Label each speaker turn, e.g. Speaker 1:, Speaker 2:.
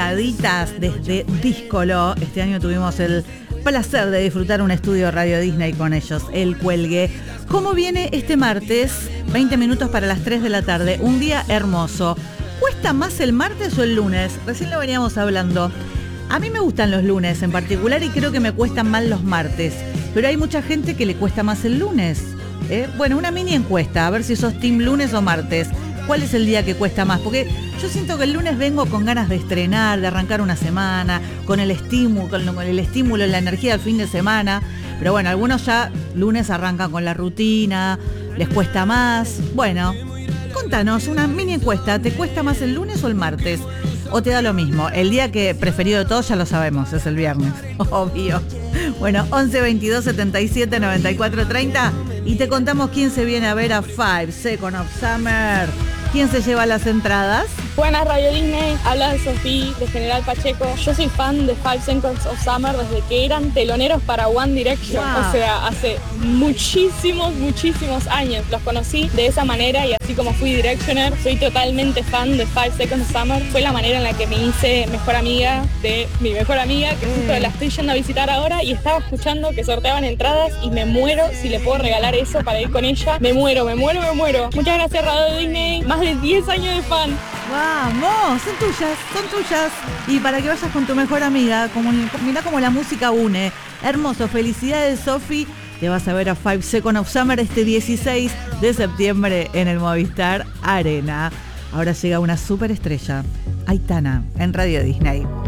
Speaker 1: pegaditas desde Díscolo. Este año tuvimos el placer de disfrutar un estudio Radio Disney con ellos, El Cuelgue. ¿Cómo viene este martes? 20 minutos para las 3 de la tarde, un día hermoso. ¿Cuesta más el martes o el lunes? Recién lo veníamos hablando. A mí me gustan los lunes en particular y creo que me cuestan mal los martes. Pero hay mucha gente que le cuesta más el lunes. Bueno, una mini encuesta, a ver si sos team lunes o martes. ¿Cuál es el día que cuesta más? Porque yo siento que el lunes vengo con ganas de estrenar, de arrancar una semana, con el estímulo, la energía del fin de semana. Pero bueno, algunos ya lunes arrancan con la rutina, les cuesta más. Bueno, contanos, una mini encuesta, ¿te cuesta más el lunes o el martes? ¿O te da lo mismo? El día que preferido de todos ya lo sabemos, es el viernes, obvio. Bueno, 11 22 77 94 30 y te contamos quién se viene a ver a 5 Seconds of Summer. ¿Quién se lleva las entradas?
Speaker 2: Buenas, Radio Disney, habla de Sofía de General Pacheco. Yo soy fan de 5 Seconds of Summer desde que eran teloneros para One Direction. Wow. O sea, hace muchísimos años los conocí de esa manera y así como fui Directioner, soy totalmente fan de 5 Seconds of Summer. Fue la manera en la que me hice mejor amiga de mi mejor amiga, que justo la estoy yendo a visitar ahora y estaba escuchando que sorteaban entradas y me muero si le puedo regalar eso para ir con ella. Me muero. Muchas gracias, Radio Disney. Más de 10 años de fan.
Speaker 1: Vamos, son tuyas. Y para que vayas con tu mejor amiga, mirá cómo la música une. Hermoso, felicidades, Sofi. Te vas a ver a 5 Seconds of Summer este 16 de septiembre en el Movistar Arena. Ahora llega una superestrella, Aitana, en Radio Disney.